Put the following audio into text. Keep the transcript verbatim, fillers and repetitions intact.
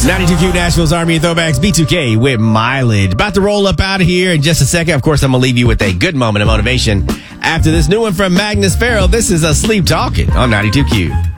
ninety-two Q Nashville's Army of Throwbacks, B two K with Mileage. About to roll up out of here in just a second. Of course, I'm going to leave you with a good moment of motivation. After this new one from Magnus Farrell, this is a Sleep Talking on ninety-two Q.